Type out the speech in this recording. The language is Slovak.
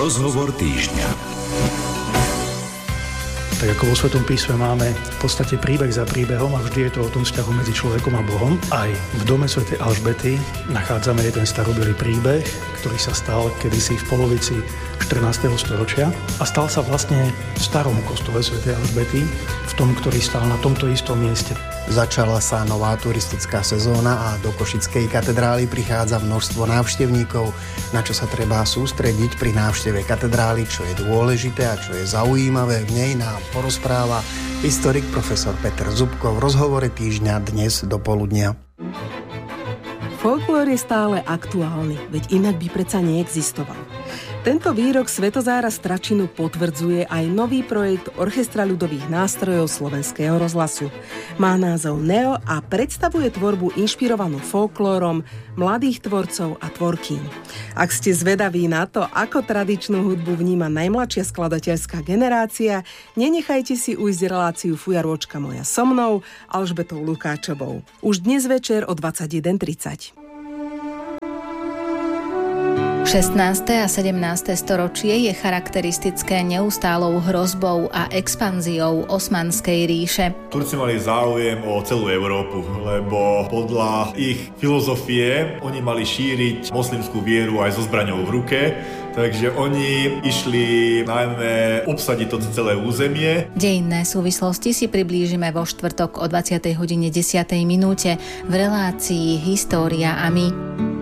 Rozhovor týždňa. Tak ako vo Svetom písme máme v podstate príbeh za príbehom a vždy je to o tom vzťahu medzi človekom a Bohom. Aj v dome svätej Alžbety nachádzame jeden starobilý príbeh, ktorý sa stal kedysi v polovici 14. storočia a stal sa vlastne v starom kostole svätej Alžbety, v tom, ktorý stál na tomto istom mieste. Začala sa nová turistická sezóna a do Košickej katedrály prichádza množstvo návštevníkov, na čo sa treba sústrediť pri návšteve katedrály, čo je dôležité a čo je zaujímavé. V nej nám porozpráva historik profesor Peter Zubko v rozhovore týždňa dnes do poludnia. Folklór je stále aktuálny, veď inak by predsa neexistoval. Tento výrok Svetozára Stračinu potvrdzuje aj nový projekt Orchestra ľudových nástrojov Slovenského rozhlasu. Má názov Neo a predstavuje tvorbu inšpirovanú folklórom mladých tvorcov a tvorkyň. Ak ste zvedaví na to, ako tradičnú hudbu vníma najmladšia skladateľská generácia, nenechajte si ujsť reláciu Fujarôčka moja so mnou, Alžbetou Lukáčovou. Už dnes večer o 21:30. 16. a 17. storočie je charakteristické neustálou hrozbou a expanziou Osmanskej ríše. Turci mali záujem o celú Európu, lebo podľa ich filozofie oni mali šíriť moslimskú vieru aj so zbraňou v ruke, takže oni išli najmä obsadiť to celé územie. Dejinné súvislosti si priblížime vo štvrtok o 20:10 v relácii História a my.